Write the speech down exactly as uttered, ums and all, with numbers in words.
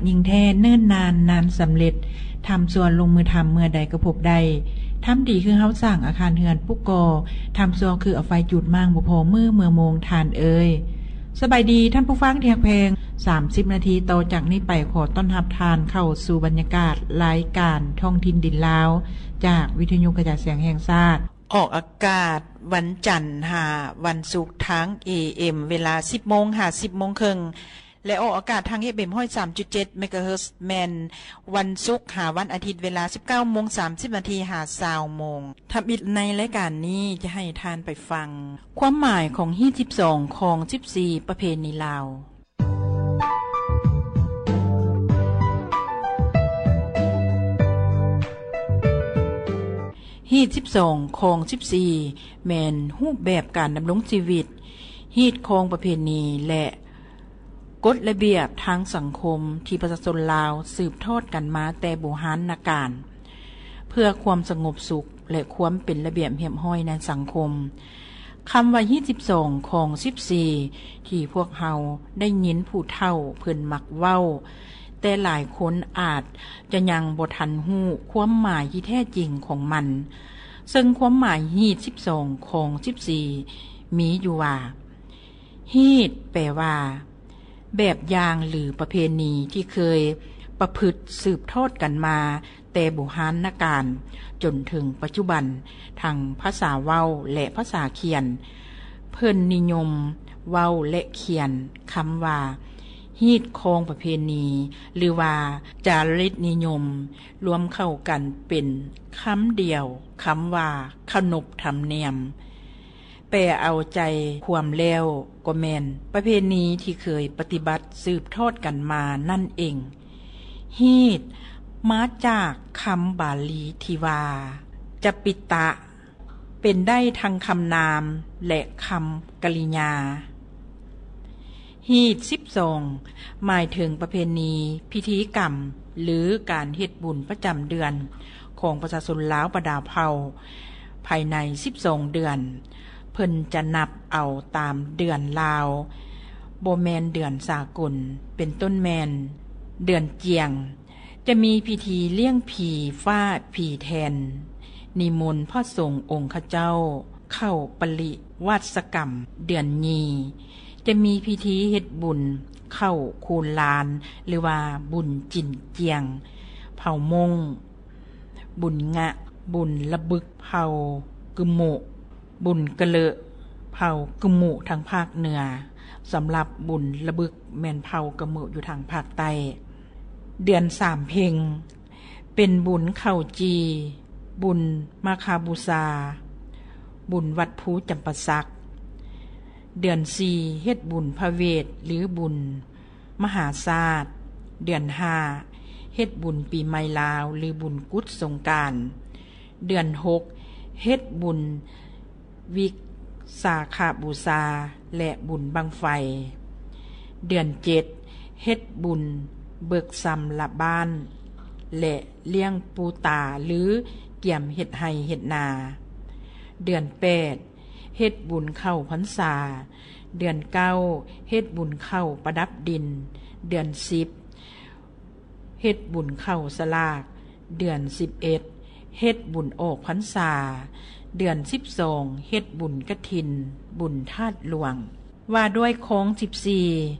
ยิ่งแท้เนิ่นนานนานสำเร็จทำส่วนลงมือทำเมื่อใดก็พบได้ทำดีคือเฮาสร้างอาคารเฮือนปุกกอทำซัวคือเอาไฟจุดมั่งบ่พอมือเมื่อโมงทานเอ่ยสบายดีท่านผู้ฟังที่รักแพงสามสิบนาทีต่อจากนี้ไปขอต้อนรับทานเข้าสู่บรรยากาศรายการท่องถิ่นดินลาวจากวิทยุกระจายเสียงแห่งชาติออกอากาศวันจันทร์หาวันศุกร์ทาง เอ เอ็ม เวลา สิบโมงหา สิบโมงครึ่งและออกอากาศทาง เอฟ เอ็ม หนึ่งร้อยสามจุดเจ็ด เมกะเฮิรตซ์แมนวันศุกร์หาวันอาทิตย์เวลา สิบเก้าโมงสามสิบนาทีหา ยี่สิบโมงทำอิดในรายการนี้จะให้ทานไปฟังความหมายของฮีตสิบสองของสิบสี่ประเพณีลาวฮีตสิบสองของสิบสี่แม่นรูปแบบการดำรงชีวิตฮีตของประเพณีและกฎระเบียบทางสังคมที่ประชาชนลาวสืบทอดกันมาแต่โบราณกาลเพื่อความสงบสุขและความเป็นระเบียบเรียบร้อยในสังคมคำว่าฮีตสิบสองของสิบสี่ที่พวกเฮาได้ยินผู้เฒ่าเพิ่นมักเว้าแต่หลายคนอาจจะยังบ่ทันฮู้ความหมายที่แท้จริงของมันซึ่งความหมายฮีตสิบสองของสิบสี่มีอยู่ว่าฮีตแปลว่าแบบอย่างหรือประเพณีที่เคยประพฤติสืบทอดกันมาแต่โบราณกาลจนถึงปัจจุบันทางภาษาเว้าและภาษาเขียนเพิ่นนิยมเว้าและเขียนคำว่าฮีตของประเพณีหรือว่าจารีตนิยมรวมเข้ากันเป็นคำเดียวคำว่าขนบธรรมเนียมแปลเอาใจความแล้วก็แม่นประเพณีที่เคยปฏิบัติสืบทอดกันมานั่นเองฮีตมาจากคำบาลีที่ว่าจะปิตะเป็นได้ทั้งคำนามและคำกริยาฮีตสิบสองหมายถึงประเพณีพิธีกรรมหรือการเฮ็ดบุญประจำเดือนของประชาชนลาวประดาเผ่าภายในสิบสองเดือนเพิ่นจะนับเอาตามเดือนลาวบ่แม่นเดือนสากลเป็นต้นแม่นเดือนเจียงจะมีพิธีเลี้ยงผีฟ้าผีแทนนิมนต์พระสงฆ์องค์เจ้าเข้าปริวาสกรรมเดือนยีจะมีพิธีเฮ็ดบุญเข้าคูนลานหรือว่าบุญจินเจียงเผามงบุญงะบุญระบึกเผากึโมบุญกะเลอะเผากึโมทางภาคเหนือสำหรับบุญระบึกแม่นเผากะโมอยู่ทางภาคใต้เดือนสามเพ็งเป็นบุญเข้าจีบุญมาคาบูชาบุญวัดภูจำปาสักเดือนสี่เฮ็ดบุญพระเวทหรือบุญมหาศาสตร์เดือนห้าเฮ็ดบุญปีใหม่ลาวหรือบุญกุศสงกรานต์เดือนหกเฮ็ดบุญวิสาขบูชาและบุญบังไฟเดือนเจ็ดเฮ็ดบุญเบิกซ้ำละบ้านและเลี้ยงปูตาหรือเกี่ยมเฮ็ดไร่เฮ็ดนาเดือนแปดเฮ็ดบุญเข้าพรรษาเดือนเก้าเฮ็ดบุญเข้าประดับดินเดือนสิบเฮ็ดบุญเข้าสลากเดือนสิบเอ็ดเฮ็ดบุญออกพรรษาเดือนสิบสองเฮ็ดบุญกฐินบุญธาตุหลวงว่าด้วยของสิบสี่